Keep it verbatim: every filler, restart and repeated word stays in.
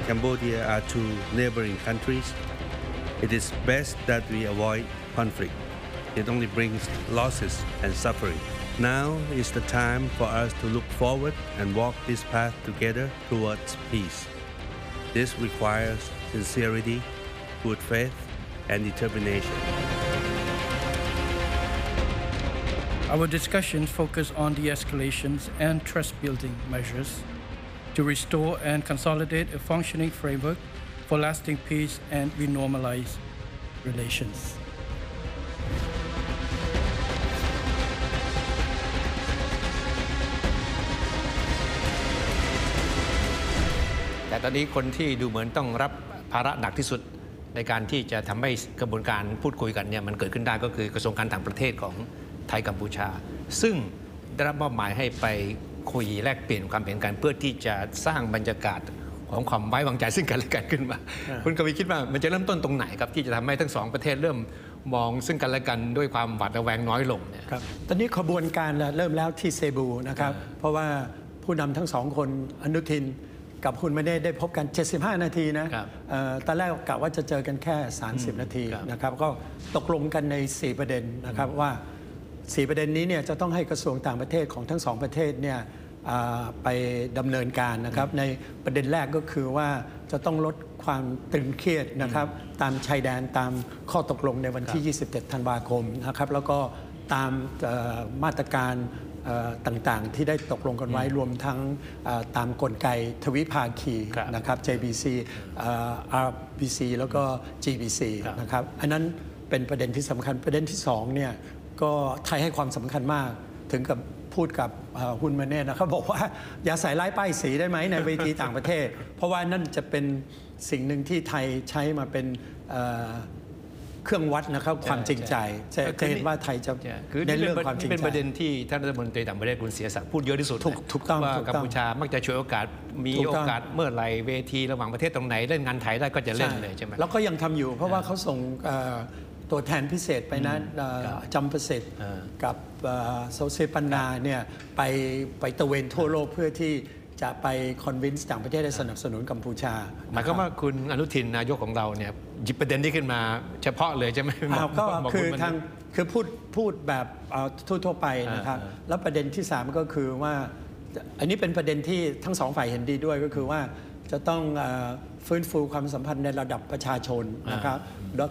Cambodia are two neighboring countries. It is best that we avoid conflict. It only brings losses and suffering. Now is the time for us to look forward and walk this path together towards peace. This requires sincerity, good faith, and determination. Our discussions focus on de-escalations and trust-building measures to restore and consolidate a functioning framework for lasting peace and renormalize relations. แต่ตอนนี้คนที่ดูเหมือนต้องรับภาระหนักที่สุดในการที่จะทำให้กระบวนการพูดคุยกันเนี่ยมันเกิดขึ้นได้ก็คือกระทรวงการต่างประเทศของไทยกัมพูชาซึ่งได้รับมอบหมายให้ไปคุยแลกเปลี่ยนความเห็นกันเพื่อที่จะสร้างบรรยากาศของความไว้วางใจซึ่งกันและกันขึ้นมาคุณกวีคิดว่ามันจะเริ่มต้นตรงไหนครับที่จะทำให้ทั้งสองประเทศเริ่มมองซึ่งกันและกันด้วยความหวาดระแวงน้อยลงเนี่ยครับตอนนี้ขบวนการเริ่มแล้วที่เซบูนะครับเพราะว่าผู้นำทั้งสองคนอนุทินกับคุณไม่ได้ได้พบกันเจ็ดสิบห้านาทีนะตอนแรกกะว่าจะเจอกันแค่สามสิบนาทีนะครับก็ตกลงกันในสี่ประเด็นนะครับว่าสี่ประเด็นนี้เนี่ยจะต้องให้กระทรวงต่างประเทศของทั้งสองประเทศเนี่ยไปดำเนินการนะครับในประเด็นแรกก็คือว่าจะต้องลดความตึงเครียดนะครับตามชายแดนตามข้อตกลงในวันที่ยี่สิบเจ็ดธันวาคมนะครับแล้วก็ตามมาตรการต่างๆที่ได้ตกลงกันไว้รวมทั้งตามกลไกทวิภาคีนะครับ เจ บี ซี อาร์ บี ซี แล้วก็ จี บี ซี นะครับอันนั้นเป็นประเด็นที่สำคัญประเด็นที่สองเนี่ยก็ไทยให้ความสำคัญมากถึงกับพูดกับฮุนมาเน่นะครับบอกว่าอย่าใส่ร้ายป้ายสีได้ไหมในเวทีต่างประเทศเพราะว่านั่นจะเป็นสิ่งหนึ่งที่ไทยใช้มาเป็นเครื่องวัดนะครับความจริงใจจะเห็นว่าไทยจะในเรื่องความจริงใจเป็นประเด็นที่ท่านรัฐมนตรีต่างประเทศคุณเสียศักดิ์พูดเยอะที่สุดถูกต้องว่ากัมพูชามักจะช่วยโอกาสมีโอกาสเมื่อไรเวทีระหว่างประเทศตรงไหนเล่นงานไทยได้ก็จะเล่นเลยใช่ไหมแล้วก็ยังทำอยู่เพราะว่าเขาส่งตัวแทนพิเศษไปนะจำประสิทธิ์กับโซเซปันนาเนี่ยไปไปตะเวนทั่วโลกเพื่อที่จะไปคอนวินส์ต่างประเทศให้สนับสนุนกัมพูชาหมายความว่าคุณอนุทินนายกของเราเนี่ยหยิบประเด็นนี้ขึ้นมาเฉพาะเลยใช่ไหมก็คือทางคือพูดพูดแบบทั่วๆไปนะครับแล้วประเด็นที่สามก็คือว่าอันนี้เป็นประเด็นที่ทั้งสองฝ่ายเห็นดีด้วยก็คือว่าจะต้องฟื้นฟูความสัมพันธ์ในระดับประชาชนนะครับ